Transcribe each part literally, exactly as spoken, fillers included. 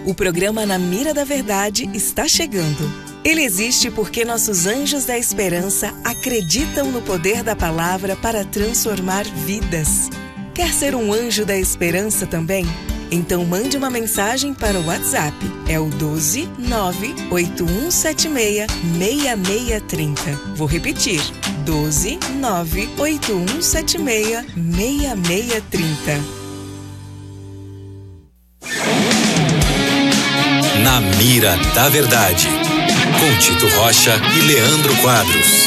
O programa Na Mira da Verdade está chegando. Ele existe porque nossos anjos da esperança acreditam no poder da palavra para transformar vidas. Quer ser um anjo da esperança também? Então mande uma mensagem para o WhatsApp. É o doze nove oito um sete seis seis seis três zero. Vou repetir. doze nove oito um sete seis seis seis três zero. Na Mira da Verdade, com Tito Rocha e Leandro Quadros.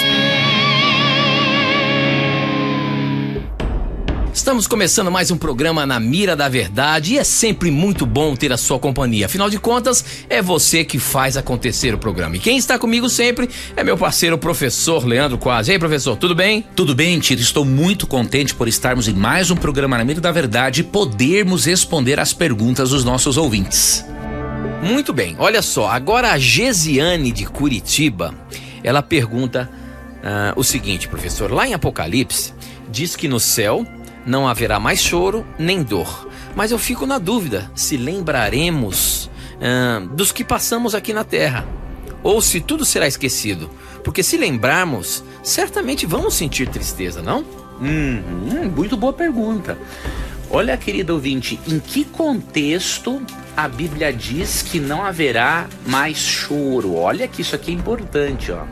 Estamos começando mais um programa Na Mira da Verdade e é sempre muito bom ter a sua companhia. Afinal de contas, é você que faz acontecer o programa. E quem está comigo sempre é meu parceiro, o professor Leandro Quadros. E aí, professor, tudo bem? Tudo bem, Tito. Estou muito contente por estarmos em mais um programa Na Mira da Verdade e podermos responder as perguntas dos nossos ouvintes. Muito bem, olha só, agora a Gesiane de Curitiba, ela pergunta uh, o seguinte, professor, lá em Apocalipse, diz que no céu não haverá mais choro nem dor, mas eu fico na dúvida se lembraremos uh, dos que passamos aqui na terra, ou se tudo será esquecido, porque se lembrarmos, certamente vamos sentir tristeza, não? Hum, muito boa pergunta. Olha, querido ouvinte, em que contexto a Bíblia diz que não haverá mais choro? Olha que isso aqui é importante, ó.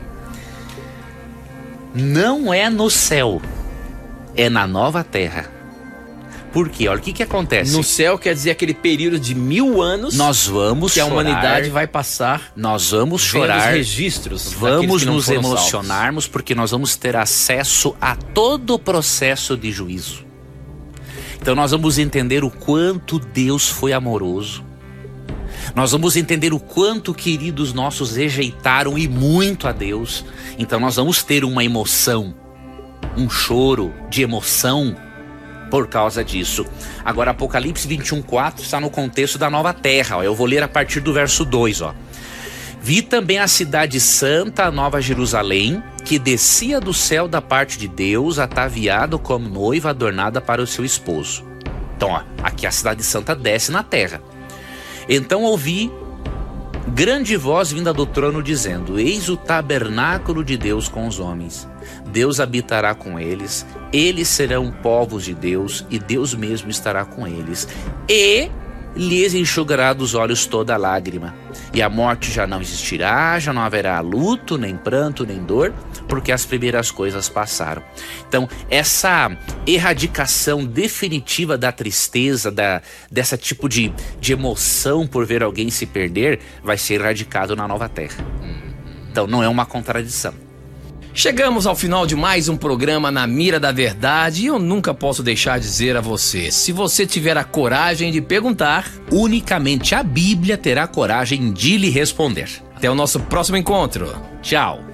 Não é no céu, é na nova terra. Por quê? Olha o que que acontece. No céu quer dizer aquele período de mil anos. Nós vamos que a chorar, humanidade vai passar. Nós vamos chorar. Os registros. Vamos nos emocionarmos porque nós vamos ter acesso a todo o processo de juízo. Então nós vamos entender o quanto Deus foi amoroso. Nós vamos entender o quanto queridos nossos rejeitaram e muito a Deus. Então nós vamos ter uma emoção, um choro de emoção por causa disso. Agora Apocalipse vinte e um, quatro está no contexto da nova terra. Ó. Eu vou ler a partir do verso dois. Ó. Vi também a cidade santa, a nova Jerusalém, que descia do céu da parte de Deus, ataviada como noiva adornada para o seu esposo. Então, ó, aqui a cidade santa desce na terra. Então ouvi grande voz vinda do trono dizendo: eis o tabernáculo de Deus com os homens. Deus habitará com eles, eles serão povos de Deus e Deus mesmo estará com eles. E lhes enxugará dos olhos toda lágrima. E a morte já não existirá, já não haverá luto, nem pranto, nem dor, porque as primeiras coisas passaram. Então, essa erradicação definitiva da tristeza, da, dessa tipo de, de emoção por ver alguém se perder, vai ser erradicado na nova terra. Então, não é uma contradição. Chegamos ao final de mais um programa Na Mira da Verdade e eu nunca posso deixar de dizer a você, se você tiver a coragem de perguntar, unicamente a Bíblia terá coragem de lhe responder. Até o nosso próximo encontro. Tchau.